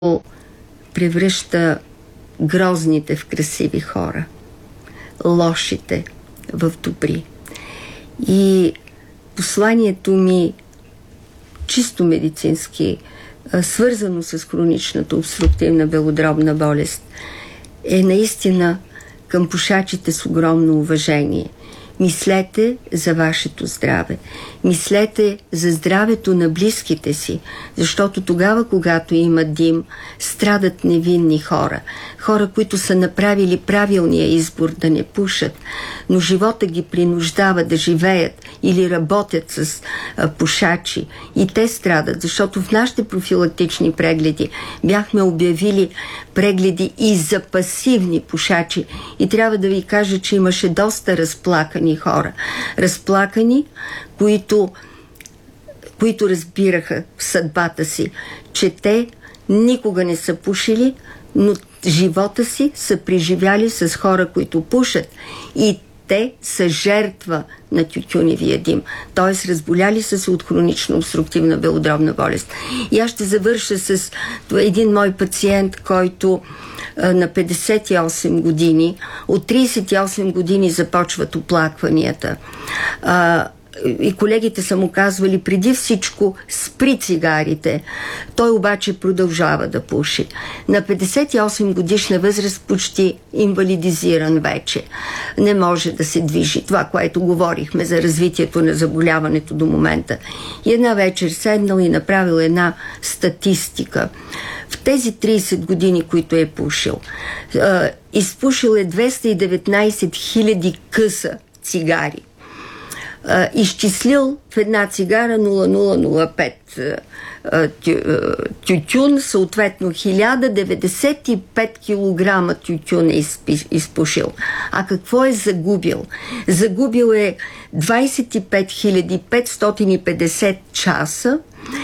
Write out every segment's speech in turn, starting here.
превръща грозните в красиви хора, лошите в добри. И посланието ми, чисто медицински, свързано с хроничната обструктивна белодробна болест, е наистина към пушачите с огромно уважение. Мислете за вашето здраве. Мислете за здравето на близките си, защото тогава, когато има дим, страдат невинни хора. Хора, които са направили правилния избор да не пушат, но живота ги принуждава да живеят или работят с пушачи. И те страдат, защото в нашите профилактични прегледи бяхме обявили прегледи и за пасивни пушачи. И трябва да ви кажа, че имаше доста разплакани хора. Разплакани, които разбираха в съдбата си, че те никога не са пушили, но живота си са преживяли с хора, които пушат. И те са жертва на тютюневия дим. Т.е. разболяли са се от хронично обструктивна белодробна болест. И аз ще завърша с един мой пациент, който на 58 години, от 38 години започват оплакванията. И колегите са му казвали преди всичко спри цигарите. Той обаче продължава да пуши. На 58 годишна възраст, почти инвалидизиран вече. Не може да се движи. Това, което говорихме за развитието на заболяването до момента. И една вечер седнал и направил една статистика. В тези 30 години, които е пушил, изпушил е 219 000 къса цигари. Изчислил в една цигара 0,005 тютюн, съответно 1095 кг тютюн е изпушил. А какво е загубил? Загубил е 25 550 часа,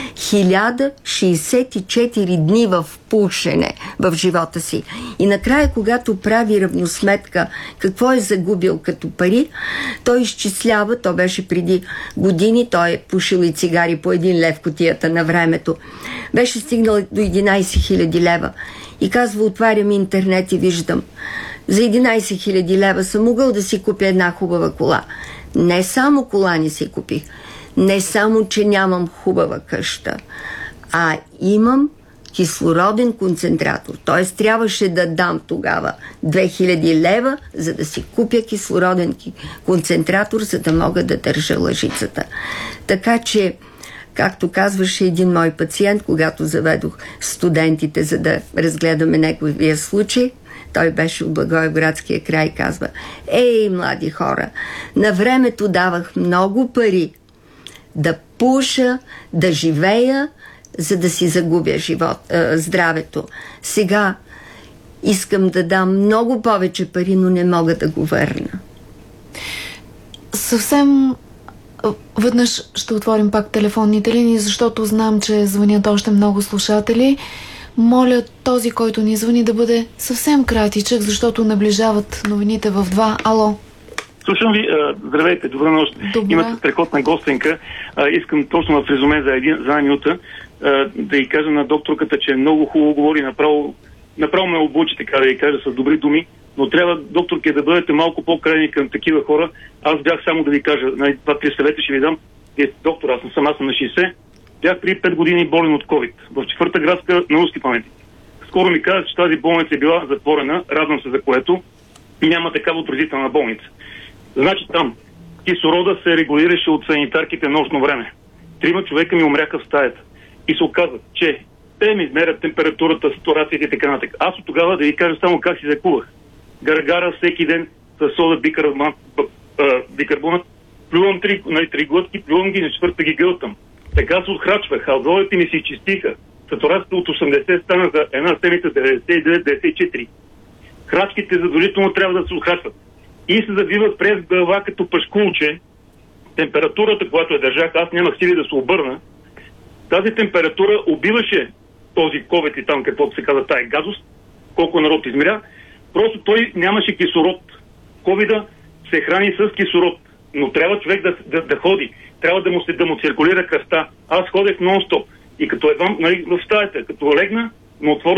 1064 дни в пушене в живота си. И накрая, когато прави равносметка какво е загубил като пари, той изчислява, то беше преди години, той е пушил и цигари по 1 лев кутията на времето. Беше стигнал до 11 000 лева. И казва, отварям интернет и виждам, за 11 000 лева съм могъл да си купя една хубава кола. Не само кола не си купих, не само, че нямам хубава къща, а имам кислороден концентратор. Т.е. трябваше да дам тогава 2000 лева, за да си купя кислороден концентратор, за да мога да държа лъжицата. Така че, както казваше един мой пациент, когато заведох студентите, за да разгледаме неговия случай, той беше от Благоевградския край, казва: ей, млади хора, на времето давах много пари да пуша, да живея, за да си загубя здравето. Сега искам да дам много повече пари, но не мога да го върна. Съвсем веднъж ще отворим пак телефонните линии, защото знам, че звънят още много слушатели. Моля този, който ни звъни, да бъде съвсем кратичък, защото наближават новините в 2. Ало. Слушам ви. Здравейте, добра нощ. Имате страхотна гостенка. Искам точно в резюме за една минута да й кажа на докторката, че много хубаво говори, направо ме обучи, така да й кажа, с добри думи, но трябва, докторки, да бъдете малко по-крайни към такива хора. Аз бях, само да ви кажа, 2-3 съвета ще ви дам. Доктор, аз съм на 60. Бях преди 5 години болен от COVID в 4-та градска на руски паметник. Скоро ми казах, че тази болница е била затворена, радвам се за което, и няма такава отразителна болница. Значи там кислорода се регулираше от санитарките нощно време. 3 човека ми умряха в стаята. И се оказва, че те ми измерят температурата, сатурацията и така нататък. Аз от тогава да ви кажа само как си закувах. Гаргара всеки ден с сода бикарбонат, плювам 3 глътки, плювам ги, на 4-та ги гълтам. Така се отхрачвах, алвеолите ми се изчистиха. Сатурацията от 80 стана за една седмица 99-94. Храчките задължително трябва да се отхрачват. И се завиват през глава като пашкулче. Температурата, която я държах, аз нямах сили да се обърна. Тази температура убиваше този COVID и там, каквото се казва, тая газост, колко народ измеря. Просто той нямаше кислород. COVID-а се храни с кислород, но трябва човек да ходи. Трябва да му циркулира кръвта. Аз ходех нон-стоп. И като едва в стаята, като легна, но отворено